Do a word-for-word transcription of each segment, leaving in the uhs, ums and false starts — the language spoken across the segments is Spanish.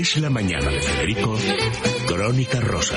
Es la mañana de Federico, Crónica Rosa.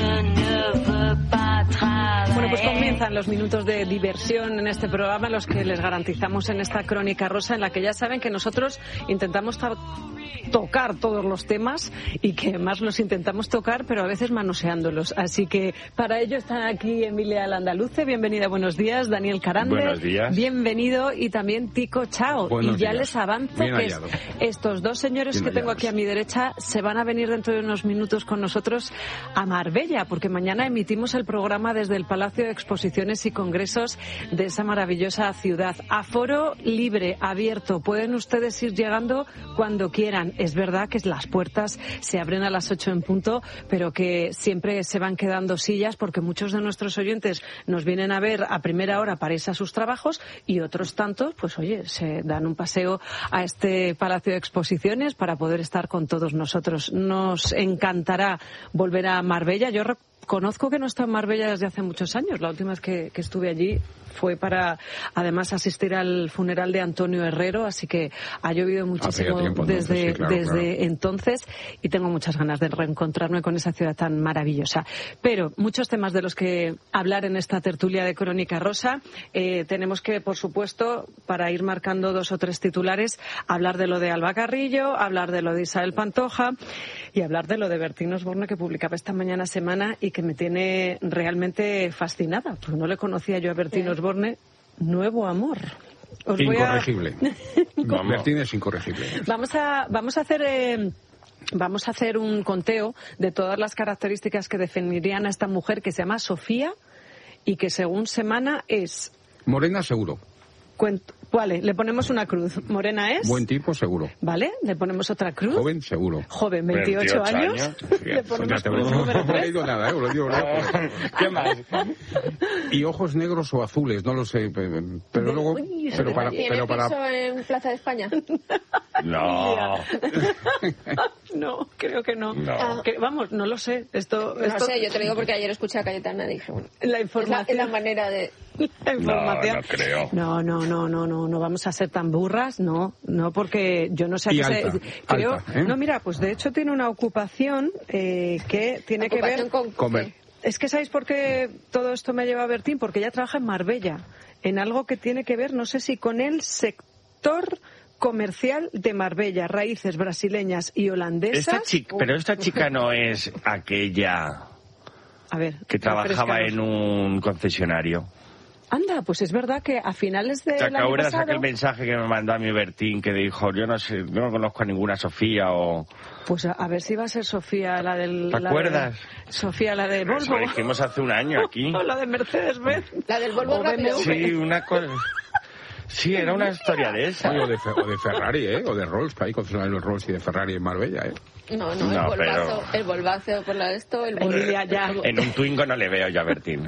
Bueno, pues comienzan los minutos de diversión en este programa, los que les garantizamos en esta Crónica Rosa, en la que ya saben que nosotros intentamos to- tocar todos los temas y que más los intentamos tocar, pero a veces manoseándolos. Así que para ello están aquí Emilia Landaluce, bienvenida, buenos días, Daniel Carande, buenos días, bienvenido, y también Tico Chao. Buenos y ya días. Les avanzo Bien que es, estos dos señores Bien que tengo hallados. aquí a mi derecha se van a venir dentro de unos minutos con nosotros a Marbella, porque mañana emitimos el programa desde el Palacio de Exposiciones y Congresos de esa maravillosa ciudad. Aforo libre, abierto, pueden ustedes ir llegando cuando quieran. Es verdad que las puertas se abren a las ocho en punto, pero que siempre se van quedando sillas porque muchos de nuestros oyentes nos vienen a ver a primera hora para irse a sus trabajos y otros tantos, pues oye, se dan un paseo a este Palacio de Exposiciones para poder estar con todos nosotros. Nos encantará volver a Marbella. Yo conozco que no está en Marbella desde hace muchos años. La última vez que, que estuve allí fue para, además, asistir al funeral de Antonio Herrero, así que ha llovido muchísimo tiempo, desde, entonces, sí, claro, desde claro. entonces, y tengo muchas ganas de reencontrarme con esa ciudad tan maravillosa. Pero muchos temas de los que hablar en esta tertulia de Crónica Rosa. Eh, tenemos que, por supuesto, para ir marcando dos o tres titulares, hablar de lo de Alba Carrillo, hablar de lo de Isabel Pantoja y hablar de lo de Bertín Osborne, que publicaba esta mañana Semana y que me tiene realmente fascinada, porque no le conocía yo a Bertín Osborne. Nuevo amor. Os Incorregible. Voy a... No, Bertín es incorregible. Vamos a, vamos a hacer... Eh... Vamos a hacer un conteo de todas las características que definirían a esta mujer, que se llama Sofía y que según Semana es... Morena, seguro. Cuento, vale, le ponemos una cruz. Morena es... Buen tipo, seguro. Vale, le ponemos otra cruz. Joven, seguro. Joven, veintiocho, veintiocho años. años. Le ponemos Fíjate, cruz no, número no he tres. leído nada, ¿eh? Lo digo, ¿no? ¿Qué más? Y ojos negros o azules, no lo sé. Pero luego... Uy, pero para, ¿Tiene pero piso para... en Plaza de España? No. No, creo que no. No. Que, vamos, no lo sé. Esto, No esto sé, yo te lo digo porque ayer escuché a Cayetana y dije, bueno, la es la, información... es la manera de... La información. No, no creo. No, no, no, no, no, no vamos a ser tan burras, no, no, porque yo no sé a Y qué alta, se... Creo, alta, ¿eh? no, mira, pues de hecho tiene una ocupación eh, que tiene que ver... Ocupación con... Comer. Es que ¿sabéis por qué todo esto me lleva a Bertín? Porque ella trabaja en Marbella, en algo que tiene que ver, no sé si con el sector comercial de Marbella, raíces brasileñas y holandesas. Esta chica, pero esta chica no es aquella A ver, que trabajaba refrescanos. en un concesionario. Anda, pues es verdad que a finales ¿Te del año acuerdas pasado... aquel mensaje que me mandó a mi Bertín que dijo, yo no sé, no conozco a ninguna Sofía o... Pues a, a ver si va a ser Sofía la del... ¿Te la acuerdas? de- Sofía la de Eso Volvo. lo dijimos hace un año aquí. O la de Mercedes-Benz. La del Volvo O rápido. B M W. Sí, una cosa... Sí, era una historia de esa. Sí, o, de, Fe- o de Ferrari, ¿eh? O de Rolls, que hay concesionarios Rolls y de Ferrari en Marbella, ¿eh? No, no, el No, volvazo, pero- el volvazo por la de esto, el volvo. Emilia, ya. En un Twingo no le veo yo a Bertín.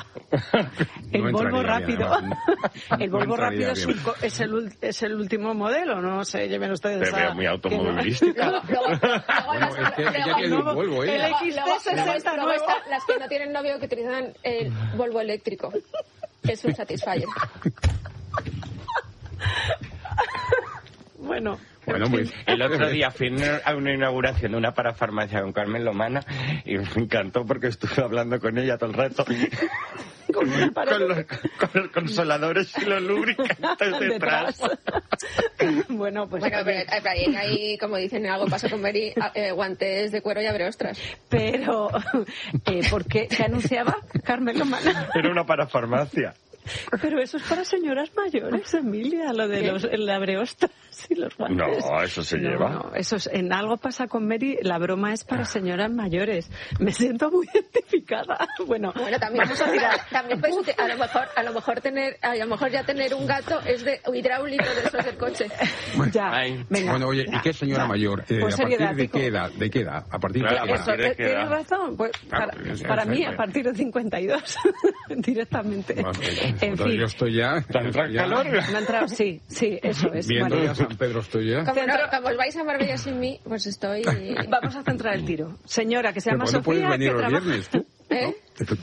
El No Volvo entraría rápido. bien, además. El No Volvo entraría rápido es, bien. un co- es, el, ul- es el último modelo, no sé, lleven ustedes Te a... veo muy que no- automovilística. Luego, luego, luego Bueno, las, es que ella luego- tiene un Volvo, ¿eh? El luego- X T luego- sesenta luego nuevo. están las que no tienen novio que utilizan el Volvo eléctrico. Es un Satisfyer. Bueno, Bueno, en muy... fin. El otro día fui a una inauguración de una parafarmacia con Carmen Lomana y me encantó porque estuve hablando con ella todo el rato. Con, Con los, con los consoladores y los lubricantes detrás. Bueno, pues... Bueno, pero pero ahí, ahí, como dicen, algo pasó con Mary, eh, guantes de cuero y abre ostras. Pero, eh, ¿por qué? ¿Qué anunciaba Carmen Lomana? Era una parafarmacia. Pero eso es para señoras mayores, Emilia, lo de ¿Qué? los, el abreostras y los guantes. No, eso se No, lleva. no, eso es, en algo pasa con Mary, la broma es para señoras mayores. Me siento muy identificada. Bueno, Bueno, también, vamos a tirar. también puedes uti- a lo mejor, a lo mejor tener, a lo mejor ya tener un gato es de hidráulico de esos del coche. Ya, Ay. venga. Bueno, oye, ¿y qué señora Ya. mayor? Eh, Pues ¿A partir seriedad, de Tico. qué edad? ¿De qué edad? ¿A partir Claro, de qué a edad? partir de Eso, qué tienes edad? razón. Pues, Claro, para, ya sé, para ya mí, sé. a partir de cincuenta y dos, directamente. Bueno, En entonces fin, yo estoy ya... ¿Te entra ya calor? me ha entrado, sí, sí, eso es. Viendo Vale. ya San Pedro estoy ya. Como, no, Centro- como os vais a Marbella sin mí, pues estoy... Vamos a centrar el tiro. Señora que se Pero llama ¿cuándo puedes Sofía, venir que los trabaja... viernes, tú? ¿Eh?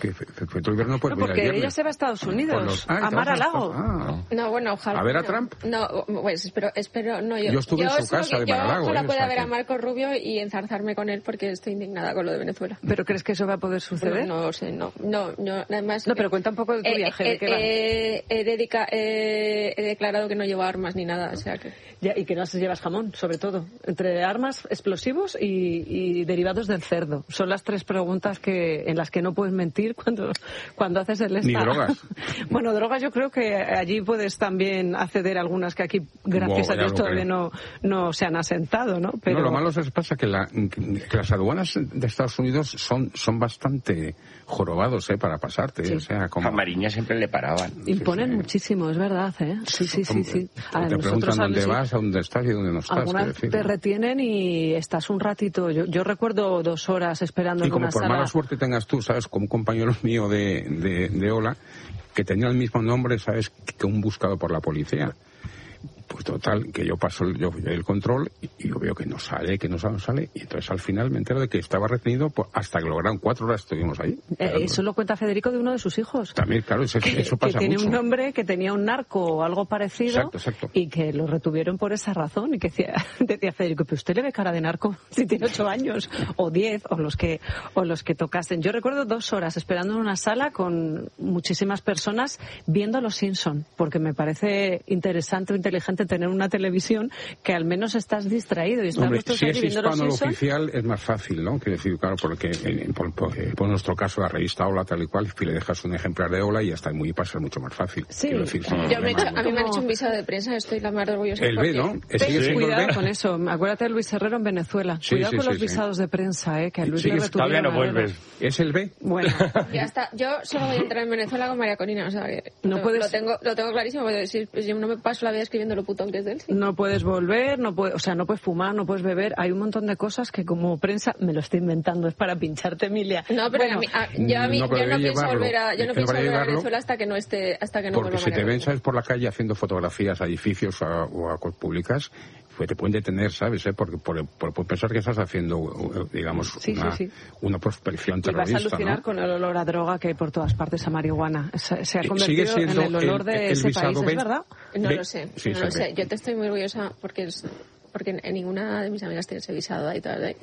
Efecto invierno, pues no, porque ella se va a Estados Unidos, los... ah, a Mar a Lago. Ah. No, bueno, ojalá. ¿A ver a no. Trump? No, pues espero, espero, no, yo. Yo estuve yo en su casa de Mar a Lago. Yo ojalá ¿eh? pueda o sea, ver que... a Marco Rubio y enzarzarme con él porque estoy indignada con lo de Venezuela. ¿Pero crees que eso va a poder suceder? No, no sé, no, no, no, además... No, pero cuenta un poco de tu eh, viaje, eh, ¿de qué va? Eh, he, dedica, eh, he declarado que no llevo armas ni nada, o sea que... Ya, y que no se llevas jamón, sobre todo. Entre armas, explosivos y, y derivados del cerdo. Son las tres preguntas que en las que no puedes mentir cuando, cuando haces el esta. Ni drogas. Bueno, drogas yo creo que allí puedes también acceder a algunas que aquí, gracias wow, a Dios, todavía no, no se han asentado, ¿no? Pero... No, lo malo es pasa que, la, que las aduanas de Estados Unidos son, son bastante jorobados, ¿eh? Para pasarte. Sí. O sea, como... A Mariña siempre le paraban. Imponen sí, sí. muchísimo, es verdad, ¿eh? Sí, sí, sí. sí. A te preguntan dónde vas, a dónde estás y dónde no estás. Algunas te retienen y estás un ratito. Yo, yo recuerdo dos horas esperando y en una como por sala. mala suerte tengas tú, ¿sabes? Como un compañero mío de, de, de Ola, que tenía el mismo nombre, ¿sabes? Que un buscado por la policía. Pues total, que yo paso el, yo, el control y, y yo veo que no sale, que no sale, no sale. Y entonces al final me entero de que estaba retenido pues, hasta que lograron cuatro horas estuvimos ahí. Eh, eso lo cuenta Federico de uno de sus hijos. También, claro, eso, que, eso pasa que tiene mucho. un nombre que tenía un narco o algo parecido. Exacto, exacto. Y que lo retuvieron por esa razón. Y que decía, decía Federico, pero usted le ve cara de narco si tiene ocho años o diez o los que o los que tocasen. Yo recuerdo dos horas esperando en una sala con muchísimas personas viendo Los Simpson, porque me parece interesante o inteligente tener una televisión que al menos estás distraído y estás Hombre, si es viendo Los hispano Simpson. oficial es más fácil, ¿no? Quiero decir, claro, porque en, por, por, por nuestro caso la revista Ola tal y cual, si le dejas un ejemplar de Ola y ya está muy pasa mucho más fácil. Sí. Quiero decir, Yo me he hecho, a mí me han hecho un visado de prensa, estoy la más orgullosa. El B, ¿no? Sí, ¿Sigue siendo cuidado el B? con eso. Acuérdate de Luis Herrero en Venezuela. Sí, Cuidado sí, con sí, los sí. visados de prensa, ¿eh? Que a Luis Sigue- le retuvieron. Todavía no a dedo. vuelves. ¿Es el B? Bueno, Ya está. Yo solo voy a entrar en Venezuela con María Corina, o sea que No lo, puedes- lo tengo lo tengo clarísimo, porque decir, pues yo no me paso la vida escribiendo lo puto antes de él. Sí. no puedes volver, no puedes, o sea, no puedes fumar, no puedes beber. Hay un montón de cosas que como prensa me lo estoy inventando, es para pincharte, Emilia. No, pero Bueno, a mí- a- yo, a mí, no, pero yo no debe pienso llevarlo. volver a, yo Es no que pienso para volver a llevarlo- Venezuela hasta que no esté, hasta que no Porque vuelva si te María ven, Corina. ¿sabes? Por la calle haciendo fotografías a edificios a- o a cosas públicas, pues te pueden detener, ¿sabes? ¿Eh? Porque por, por, por pensar que estás haciendo, eh, digamos, Sí, una, sí, sí. una prospección y vas terrorista, a alucinar ¿no? con el olor a droga que hay por todas partes, a marihuana. Se, se ha Eh, convertido sigue siendo en el olor el- de el ese visado país, B. ¿es verdad? No Ve- lo sé, sí, no se lo ve. sé. Yo te estoy muy orgullosa porque es, porque en ninguna de mis amigas tiene ese visado ahí todavía.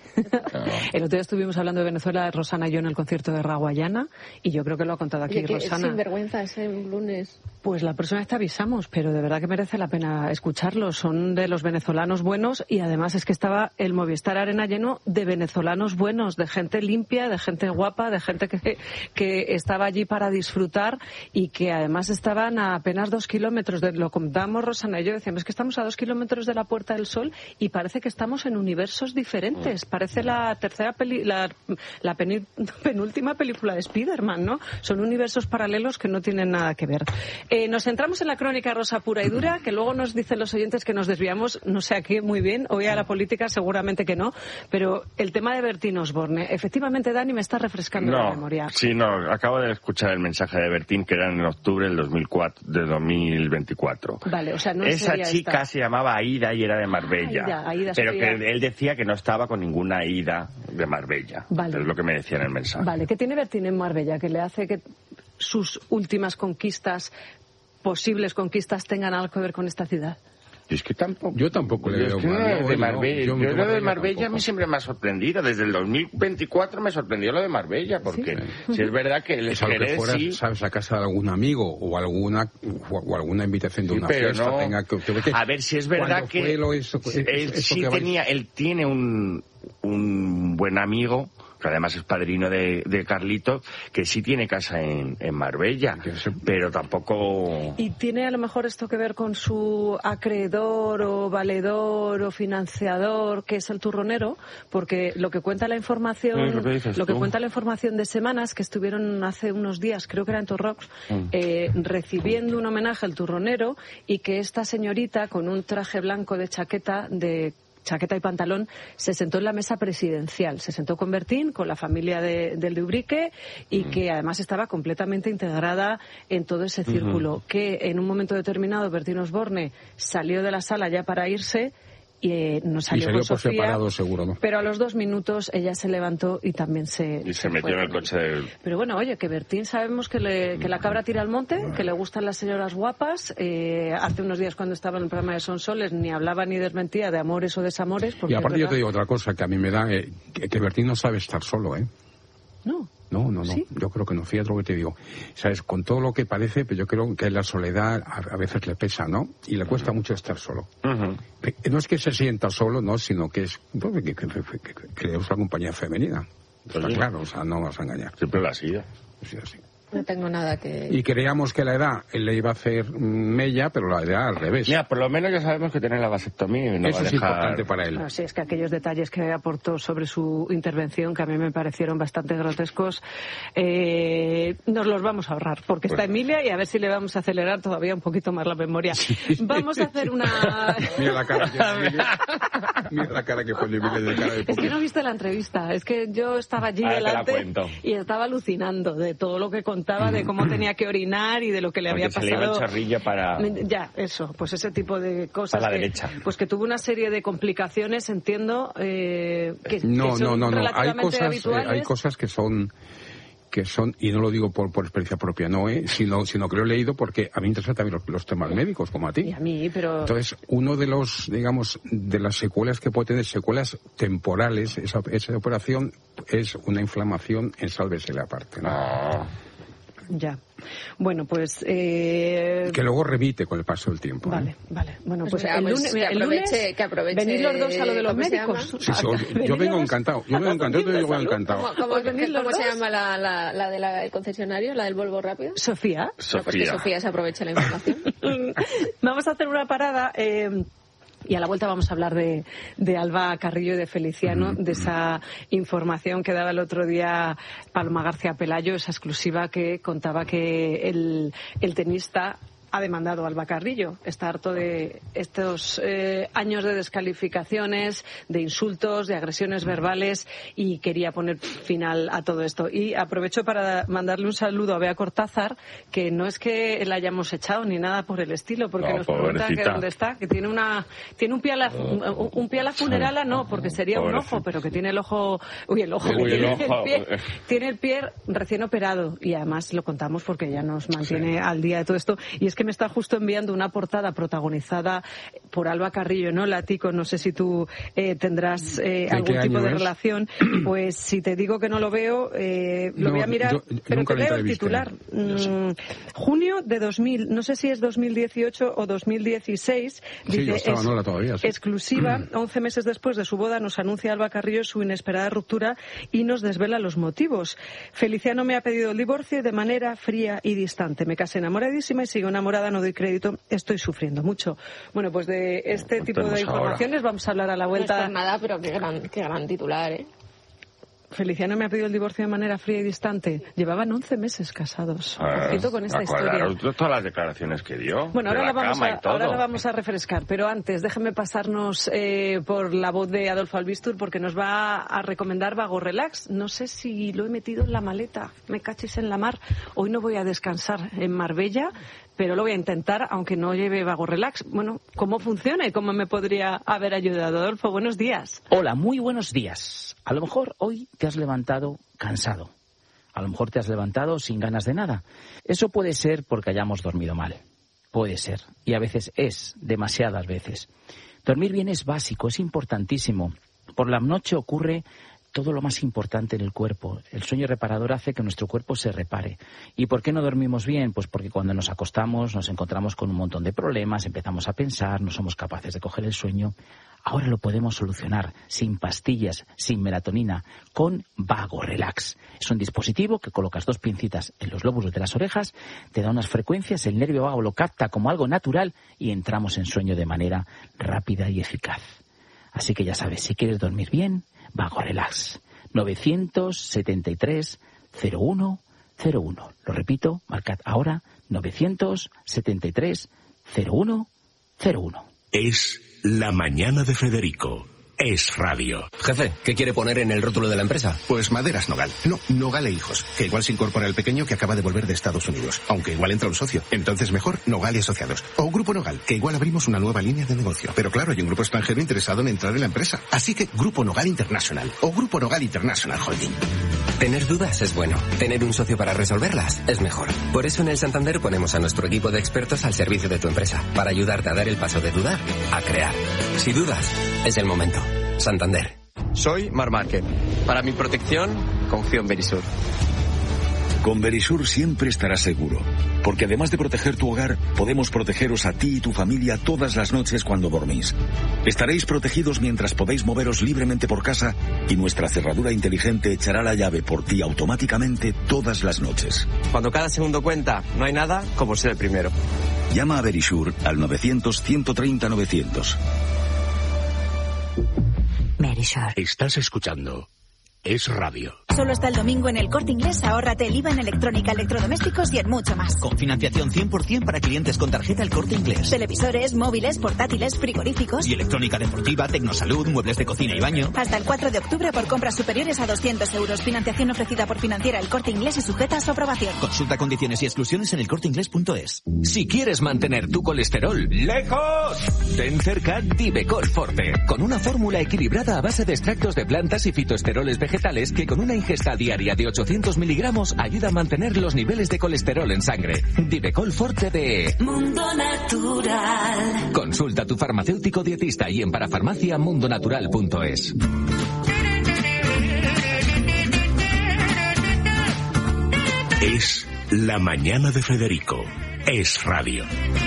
El otro día estuvimos hablando de Venezuela, Rosana y yo, en el concierto de Raguayana, y yo creo que lo ha contado aquí Oye, que es Rosana. sinvergüenza ese lunes. Pues la próxima vez te avisamos, pero de verdad que merece la pena escucharlos. Son de los venezolanos buenos y además es que estaba el Movistar Arena lleno de venezolanos buenos, de gente limpia, de gente guapa, de gente que, que estaba allí para disfrutar y que además estaban a apenas dos kilómetros. De, lo contábamos Rosana y yo, decíamos que estamos a dos kilómetros de la Puerta del Sol y parece que estamos en universos diferentes. Parece la tercera peli, la, la peni- penúltima película de Spiderman, ¿no? Son universos paralelos que no tienen nada que ver. Eh, nos centramos en la crónica rosa pura y dura, que luego nos dicen los oyentes que nos desviamos, no sé a qué muy bien, hoy a la política seguramente que no, pero el tema de Bertín Osborne, efectivamente, Dani, me está refrescando la No, memoria. sí, no, acabo de escuchar el mensaje de Bertín que era en octubre del dos mil cuatro, de dos mil veinticuatro. Vale, o sea, no Esa sería chica esta. se llamaba Aida y era de Marbella. Aida, Aida pero Sofía. que él decía que no estaba con ninguna Aida de Marbella. Vale. Es lo que me decía en el mensaje. Vale, ¿qué tiene Bertín en Marbella que le hace que sus últimas conquistas, posibles conquistas, tengan algo que ver con esta ciudad? Yo es que tampoco. Yo tampoco le Yo veo es que mal, lo no, de no, Marbella, yo yo me lo de Marbella Marbella a mí tampoco. siempre me ha sorprendido. Desde el dos mil veinticuatro me sorprendió lo de Marbella, porque si es verdad que el Es algo que Jerez fuera, sí. sabes, a casa de algún amigo o alguna o, o alguna invitación de Sí, una pero fiesta no. tenga que, que- que- A ver si es verdad ¿cuándo que fue lo- eso- eso- él eso sí que vais- tenía, él tiene un, un buen amigo, que además es padrino de, de Carlito, que sí tiene casa en, en Marbella, Que se- pero tampoco. ¿Y tiene a lo mejor esto que ver con su acreedor o valedor o financiador, que es el turronero? Porque lo que cuenta la información, Sí, lo que dices lo que tú. cuenta la información de Semanas, que estuvieron hace unos días, creo que era en Torrox, Mm. eh, recibiendo un homenaje al turronero, y que esta señorita, con un traje blanco de chaqueta de chaqueta y pantalón, se sentó en la mesa presidencial. Se sentó con Bertín, con la familia de, del de Ubrique, y Mm. que además estaba completamente integrada en todo ese círculo. Que en un momento determinado Bertín Osborne salió de la sala ya para irse y eh, no salió, y salió con por Sofía, separado, seguro, ¿no? Pero a los dos minutos ella se levantó y también se... Y se, se metió en el coche del... Pero bueno, oye, que Bertín sabemos que, le, que la cabra tira al monte, que le gustan las señoras guapas. Eh, hace unos días cuando estaba en el programa de Sonsoles ni hablaba ni desmentía de amores o desamores. Y aparte yo te digo otra cosa que a mí me da, eh, que, que Bertín no sabe estar solo, ¿eh? No. No, no, no. ¿Sí? Yo creo que no. Fíjate lo que te digo. Sabes, con todo lo que parece, pero yo creo que la soledad a, a veces le pesa, ¿no? Y le cuesta uh-huh. mucho estar solo. Uh-huh. No es que se sienta solo, no, sino que es que, que, que, que, que le gusta la compañía femenina. Está sí. claro, o sea, no vas a engañar. Siempre la ha sido. Sí, así. No tengo nada que... Eh, Y creíamos que la edad le iba a hacer mella, pero la edad al revés. Mira, por lo menos ya sabemos que tiene la vasectomía y no Eso va a dejar... es importante para él. Bueno, sí, es que aquellos detalles que aportó sobre su intervención, que a mí me parecieron bastante grotescos, eh, nos los vamos a ahorrar, porque está Emilia y a ver si le vamos a acelerar todavía un poquito más la memoria. Sí. Vamos a hacer una... Mira la cara que Emilia... Mira la cara que pone Emilia de cara de Es que no viste la entrevista, es que yo estaba allí Ahora delante y estaba alucinando de todo lo que contaba, de cómo tenía que orinar y de lo que le Porque había pasado. Se le iba el charrillo para... Ya, eso, pues ese tipo de cosas. Para la que, derecha. Pues que tuvo una serie de complicaciones, entiendo, eh, que, no, que son no, no, no. Hay cosas, habituales. Eh, hay cosas que son... que son, y no lo digo por, por experiencia propia, no, ¿eh? sino, sino que lo he leído porque a mí me interesan también los, los temas médicos, como a ti. Y a mí, pero... Entonces, uno de los, digamos, de las secuelas que puede tener, secuelas temporales, esa, esa operación es una inflamación en sálvesela aparte, ¿no? Ah. Ya. Bueno, pues... Eh... Que luego remite con el paso del tiempo. Vale, ¿eh? vale. Bueno, pues, pues mira, el lunes... Pues mira, que el aproveche, lunes que aproveche... venid los dos a lo de los médicos. Sí, sí, yo, yo vengo encantado. Yo vengo encantado, yo vengo encantado. ¿Cómo, cómo, ¿cómo, cómo se llama la, la, la del de concesionario, la del Volvo Rápido? Sofía. Sofía. No, pues que Sofía se aproveche la información. Vamos a hacer una parada... Eh... Y a la vuelta vamos a hablar de, de Alba Carrillo y de Feliciano, de esa información que daba el otro día Paloma García Pelayo, esa exclusiva que contaba que el, el tenista ha demandado a Alba Carrillo. Está harto de estos eh, años de descalificaciones, de insultos, de agresiones verbales y quería poner final a todo esto. Y aprovecho para mandarle un saludo a Bea Cortázar, que no es que la hayamos echado ni nada por el estilo, porque no, nos pregunta que dónde está, que tiene una tiene un pie a la, un, un pie a la funerala, no, porque sería un ojo, pero que tiene el ojo, uy, el ojo, uy, que tiene, el, ojo. El pie, tiene el pie recién operado y además lo contamos porque ella nos mantiene sí. al día de todo esto. Y es que me está justo enviando una portada protagonizada por Alba Carrillo, ¿no? Latico, no sé si tú eh, tendrás eh, algún tipo de es? relación. Pues si te digo que no lo veo, eh, lo no, voy a mirar, yo, yo pero te leo el titular. Mm, junio de dos mil, no sé si es dos mil dieciocho o dos mil dieciséis. Sí, dice, estaba, es, no, todavía, sí. Exclusiva, once meses después de su boda nos anuncia Alba Carrillo su inesperada ruptura y nos desvela los motivos. Feliciano me ha pedido el divorcio de manera fría y distante. Me casé enamoradísima y sigo enamorada, no doy crédito, estoy sufriendo mucho. Bueno, pues de este tipo de informaciones ahora. Vamos a hablar a la vuelta. No es por nada, pero qué gran, qué gran titular, ¿eh? Feliciano me ha pedido el divorcio de manera fría y distante. Llevaban once meses casados. Ah, Ojito con esta historia. Todas las declaraciones que dio. Bueno, ahora la, la, vamos a, ahora la todo. vamos a refrescar, pero antes déjeme pasarnos eh, por la voz de Adolfo Albistur porque nos va a recomendar Vago Relax. No sé si lo he metido en la maleta, me cachis en la mar. Hoy no voy a descansar en Marbella, pero lo voy a intentar, aunque no lleve Vago Relax. Bueno, ¿cómo funciona y cómo me podría haber ayudado? Adolfo, buenos días. Hola, muy buenos días. A lo mejor hoy te has levantado cansado. A lo mejor te has levantado sin ganas de nada. Eso puede ser porque hayamos dormido mal. Puede ser. Y a veces es, demasiadas veces. Dormir bien es básico, es importantísimo. Por la noche ocurre todo lo más importante en el cuerpo. El sueño reparador hace que nuestro cuerpo se repare. ¿Y por qué no dormimos bien? Pues porque cuando nos acostamos nos encontramos con un montón de problemas, empezamos a pensar, no somos capaces de coger el sueño. Ahora lo podemos solucionar sin pastillas, sin melatonina, con Vago Relax. Es un dispositivo que colocas dos pincitas en los lóbulos de las orejas, te da unas frecuencias, el nervio vago lo capta como algo natural y entramos en sueño de manera rápida y eficaz. Así que ya sabes, si quieres dormir bien, Vago Relax. novecientos setenta y tres cero uno cero uno. Lo repito, marcad ahora novecientos setenta y tres cero uno cero uno. Es La Mañana de Federico, Es radio. Jefe, ¿qué quiere poner en el rótulo de la empresa? Pues Maderas Nogal. No, Nogal e Hijos. Que igual se incorpora el pequeño que acaba de volver de Estados Unidos. Aunque igual entra un socio. Entonces mejor Nogal y Asociados. O Grupo Nogal, que igual abrimos una nueva línea de negocio. Pero claro, hay un grupo extranjero interesado en entrar en la empresa. Así que Grupo Nogal International. O Grupo Nogal International Holding. Tener dudas es bueno. Tener un socio para resolverlas es mejor. Por eso en el Santander ponemos a nuestro equipo de expertos al servicio de tu empresa. Para ayudarte a dar el paso de dudar a crear. Si dudas, es el momento. Santander. Soy Mar Márquez. Para mi protección, confío en Verisur. Con Verisur siempre estarás seguro, porque además de proteger tu hogar, podemos protegeros a ti y tu familia todas las noches cuando dormís. Estaréis protegidos mientras podéis moveros libremente por casa y nuestra cerradura inteligente echará la llave por ti automáticamente todas las noches. Cuando cada segundo cuenta, no hay nada como ser el primero. Llama a Verisur al novecientos, ciento treinta, novecientos. Verisur. Estás escuchando Es Radio. Solo hasta el domingo en El Corte Inglés ahórrate el I V A en electrónica, electrodomésticos y en mucho más. Con financiación cien por ciento para clientes con tarjeta El Corte Inglés. Televisores, móviles, portátiles, frigoríficos. Y electrónica deportiva, tecnosalud, muebles de cocina y baño. Hasta el cuatro de octubre por compras superiores a doscientos euros. Financiación ofrecida por Financiera El Corte Inglés y sujeta a su aprobación. Consulta condiciones y exclusiones en elcorteinglés punto es. Si quieres mantener tu colesterol lejos, ten cerca Divecol Forte, con una fórmula equilibrada a base de extractos de plantas y fitoesteroles vegetales que con una ingesta diaria de ochocientos miligramos ayuda a mantener los niveles de colesterol en sangre. Divecol Forte de Mundo Natural. Consulta a tu farmacéutico dietista y en parafarmacia mundonatural punto es. Es la mañana de Federico. Es radio.